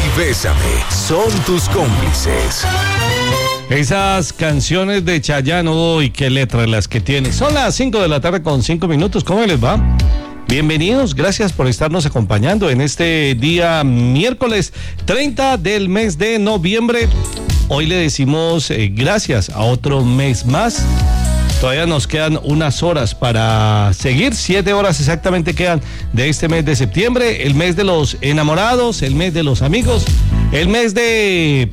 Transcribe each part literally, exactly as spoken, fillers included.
y Bésame son tus cómplices. Esas canciones de Chayanne, uy, qué letras las que tiene. Son las cinco de la tarde con cinco minutos, ¿cómo les va? Bienvenidos, gracias por estarnos acompañando en este día miércoles treinta del mes de noviembre. Hoy le decimos eh, gracias a otro mes más. Todavía nos quedan unas horas para seguir, siete horas exactamente quedan de este mes de septiembre, el mes de los enamorados, el mes de los amigos, el mes de...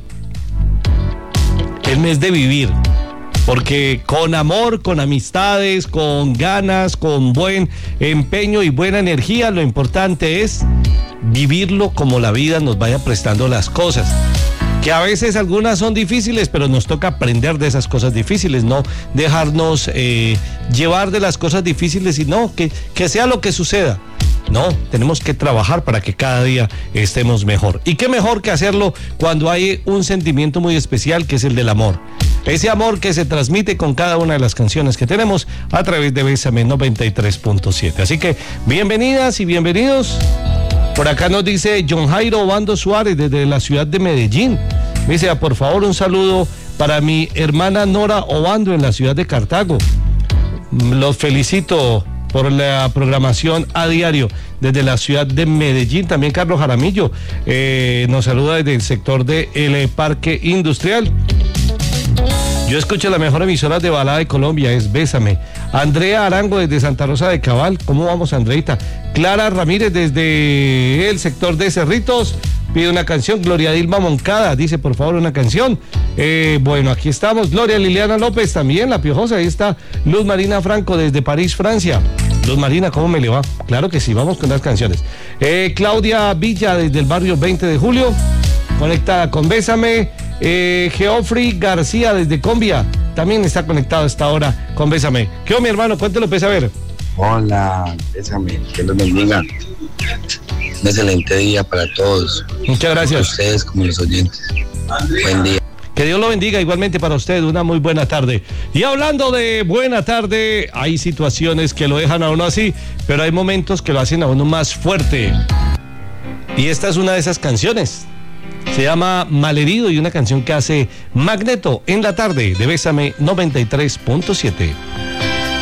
el mes de vivir. Porque con amor, con amistades, con ganas, con buen empeño y buena energía, lo importante es vivirlo como la vida nos vaya prestando las cosas. Que a veces algunas son difíciles, pero nos toca aprender de esas cosas difíciles, no dejarnos eh, llevar de las cosas difíciles y no, que, que sea lo que suceda. No, tenemos que trabajar para que cada día estemos mejor. Y qué mejor que hacerlo cuando hay un sentimiento muy especial que es el del amor. Ese amor que se transmite con cada una de las canciones que tenemos a través de Bésame noventa y tres punto siete. Así que bienvenidas y bienvenidos. Por acá nos dice John Jairo Obando Suárez desde la ciudad de Medellín. Me dice, por favor, un saludo para mi hermana Nora Obando en la ciudad de Cartago. Los felicito por la programación a diario desde la ciudad de Medellín. También Carlos Jaramillo eh, nos saluda desde el sector del Parque Industrial. Yo escucho la mejor emisora de balada de Colombia, es Bésame. Andrea Arango desde Santa Rosa de Cabal. ¿Cómo vamos, Andreita? Clara Ramírez desde el sector de Cerritos pide una canción. Gloria Dilma Moncada dice, por favor, una canción. Eh, bueno, aquí estamos. Gloria Liliana López también, la piojosa. Ahí está Luz Marina Franco desde París, Francia. Luz Marina, ¿cómo me le va? Claro que sí, vamos con las canciones. Eh, Claudia Villa desde el barrio veinte de julio, conectada con Bésame. Eh, Geoffrey García desde Combia también está conectado a esta hora con Bésame. ¿Qué onda, mi hermano? Cuéntelo, pues, a ver. Hola, Bésame, que los bendiga. Un excelente día para todos. Muchas gracias. Para ustedes como los oyentes. Buen día. Que Dios lo bendiga igualmente para usted, una muy buena tarde. Y hablando de buena tarde, hay situaciones que lo dejan a uno así, pero hay momentos que lo hacen a uno más fuerte. Y esta es una de esas canciones. Se llama Malherido y una canción que hace Magneto en la tarde de Bésame noventa y tres punto siete.